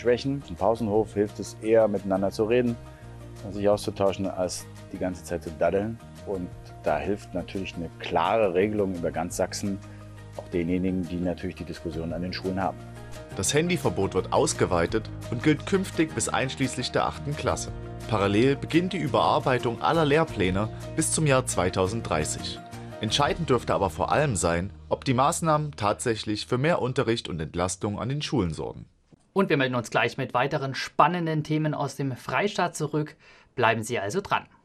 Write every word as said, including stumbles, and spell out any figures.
Schwächen. Im Pausenhof hilft es eher, miteinander zu reden, sich auszutauschen, als die ganze Zeit zu daddeln. Und da hilft natürlich eine klare Regelung über ganz Sachsen, auch denjenigen, die natürlich die Diskussion an den Schulen haben. Das Handyverbot wird ausgeweitet und gilt künftig bis einschließlich der achten Klasse. Parallel beginnt die Überarbeitung aller Lehrpläne bis zum Jahr zweitausenddreißig. Entscheidend dürfte aber vor allem sein, ob die Maßnahmen tatsächlich für mehr Unterricht und Entlastung an den Schulen sorgen. Und wir melden uns gleich mit weiteren spannenden Themen aus dem Freistaat zurück. Bleiben Sie also dran.